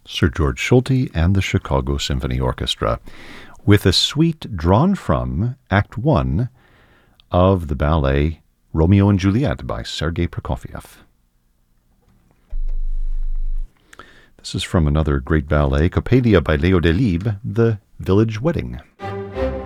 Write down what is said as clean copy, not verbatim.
Sir George Solti and the Chicago Symphony Orchestra, with a suite drawn from Act 1 of the ballet Romeo and Juliet by Sergei Prokofiev. This is from another great ballet, Coppelia by Leo Delibes, The Village Wedding.